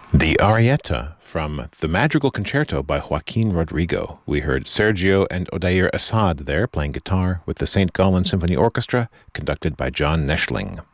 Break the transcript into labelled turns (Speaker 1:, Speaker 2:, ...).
Speaker 1: The Arietta from the Madrigal Concerto by Joaquin Rodrigo. We heard Sergio and Odair Assad there playing guitar with the St. Gallen Symphony Orchestra, conducted by John Neschling.